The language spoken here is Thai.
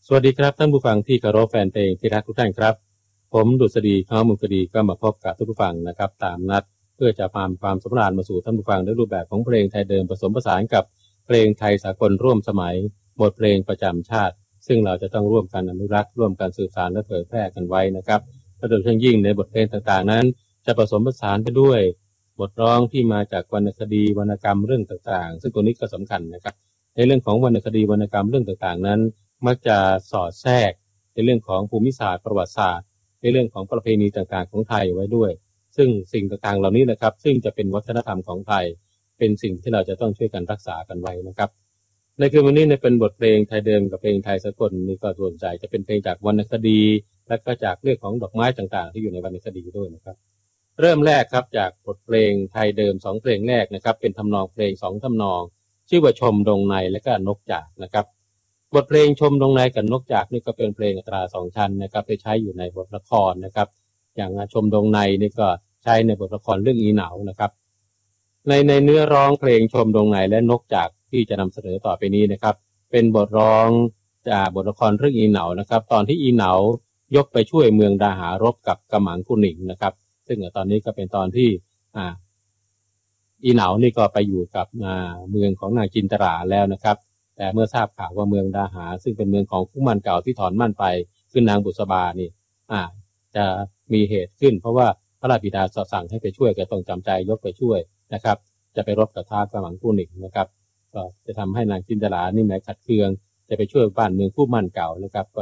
สวัสดีครับท่านผู้ฟังที่เคารพแฟนเพลงที่รักทุกท่านครับผมดุษฎีข้าวมุขดีก็มาพบกับท่านผู้ฟังนะครับตามนัดเพื่อจะพาความสำราญมาสู่ท่านผู้ฟังในรูปแบบของเพลงไทยเดิมผสมผสานกับเพลงไทยสากลร่วมสมัยบทเพลงประจำชาติซึ่งเราจะต้องร่วมกันอนุรักษ์ร่วมกันสื่อสารและเผยแพร่กันไว้นะครับและโดยเฉพาะยิ่งในบทเพลงต่างๆนั้นจะผสมผสานไปด้วยบทร้องที่มาจากวรรณคดีวรรณกรรมเรื่องต่างๆซึ่งตัวนี้ก็สำคัญนะครับในเรื่องของวรรณคดีวรรณกรรมเรื่องต่างๆนั้นมักจะสอดแทรกในเรื่องของภูมิศาสตร์ประวัติศาสตร์ในเรื่องของประเพณีต่างๆของไทยไว้ด้วยซึ่งสิ่งต่างๆเหล่านี้นะครับซึ่งจะเป็นวัฒนธรรมของไทยเป็นสิ่งที่เราจะต้องช่วยกันรักษากันไว้นะครับในคืนวันนี้เป็นบทเพลงไทยเดิมกับเพลงไทยสากลนี่ก็ส่วนใหญ่จะเป็นเพลงจากวรรณคดีและก็จากเรื่องของดอกไม้ต่างๆที่อยู่ในวรรณคดีด้วยนะครับเริ่มแรกครับจากบทเพลงไทยเดิม2เพลงแรกนะครับเป็นทำนองเพลง2ทำนองชื่อว่าชมดงในและก็นกจากนะครับบทเพลงชมดงในกับนกจากนี่ก็เป็นเพลงอัตรา2ชั้นนะครับไปใช้อยู่ในบทละครนะครับอย่างชมดงในนี่ก็ใช้ในบทละครเรื่องอีเหนานะครับในเนื้อร้องเพลงชมดงในและนกจากที่จะนำเสนอต่อไปนี้นะครับเป็นบทร้องจากบทละครเรื่องอีเหนานะครับตอนที่อีเหนายกไปช่วยเมืองดาหารบกับกำหมังกุหนิงนะครับซึ่งตอนนี้ก็เป็นตอนที่อีเหนานี่ก็ไปอยู่กับเมืองของนางจินตราแล้วนะครับแต่เมื่อทราบข่าวว่าเมืองดาหาซึ่งเป็นเมืองของคู่หมั่นเก่าที่ถอนมั่นไปคือนางบุษบานี่จะมีเหตุขึ้นเพราะว่าพระราชบิดาสั่งให้ไปช่วยก็ต้องจำใจยกไปช่วยนะครับจะไปรบกับท้าวกำหมังกุหนิงนะครับก็จะทำให้นางจินตรานี่แม้ขัดเคืองจะไปช่วยบ้านเมืองคู่หมั่นเก่านะครับก็